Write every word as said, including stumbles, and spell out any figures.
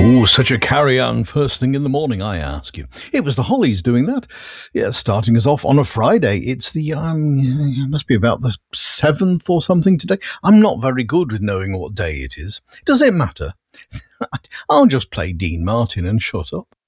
Oh, such a carry-on first thing in the morning, I ask you. It was the Hollies doing that. Yeah, starting us off on a Friday. It's the, um, it must be about the seventh or something today. I'm not very good with knowing what day it is. Does it matter? I'll just play Dean Martin and shut up.